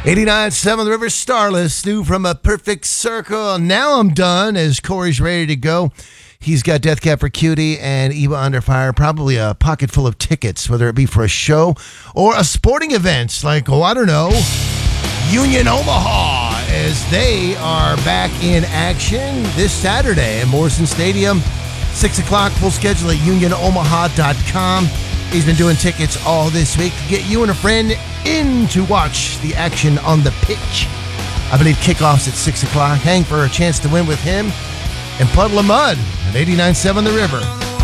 89.7 The River Starless, Stu from A Perfect Circle. Now I'm done as Corey's ready to go. He's got Death Cab for Cutie and Eva Under Fire, probably a pocket full of tickets, whether it be for a show or a sporting event like, I don't know, Union Omaha, as they are back in action this Saturday at Morrison Stadium. 6 o'clock, full schedule at unionomaha.com. He's been doing tickets all this week to get you and a friend in to watch the action on the pitch. I believe kickoff's at 6 o'clock. Hang for a chance to win with him and Puddle of Mud at 89.7 The River.